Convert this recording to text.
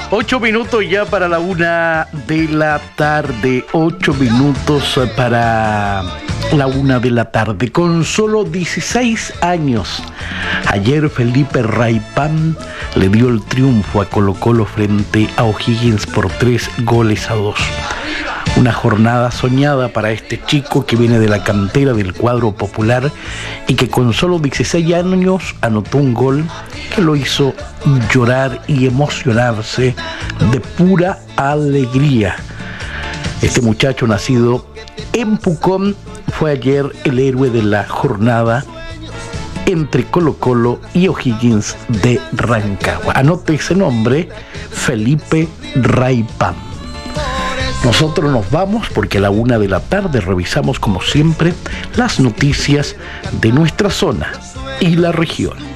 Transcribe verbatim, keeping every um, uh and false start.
Ocho minutos ya para la una de la tarde. Ocho minutos para la una de la tarde. Con solo dieciséis años, ayer Felipe Raipan le dio el triunfo a Colo-Colo frente a O'Higgins por tres goles a dos. Una jornada soñada para este chico que viene de la cantera del cuadro popular y que con solo dieciséis años anotó un gol que lo hizo llorar y emocionarse de pura alegría. Este muchacho nacido en Pucón fue ayer el héroe de la jornada entre Colo-Colo y O'Higgins de Rancagua. Anote ese nombre, Felipe Raipan. Nosotros nos vamos porque a la una de la tarde revisamos como siempre las noticias de nuestra zona y la región.